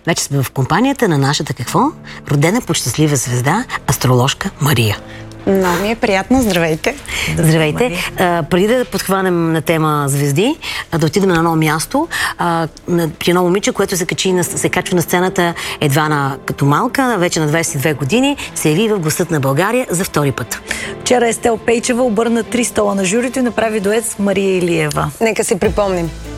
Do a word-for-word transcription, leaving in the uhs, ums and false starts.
вече сме в компанията на нашата какво? Родена по щастлива звезда, астрологка Мария. Много ми е приятно. Здравейте. Здравейте. А, преди да подхванем на тема звезди, а, да отидем на едно място, а, на, при едно момиче, което се, качи на, се качва на сцената едва на, като малка, вече на двадесет и две години, се яви в Гласът на България за втори път. Вчера Естел Пейчева обърна три стола на журито и направи дует с Мария Илиева. Нека си припомним.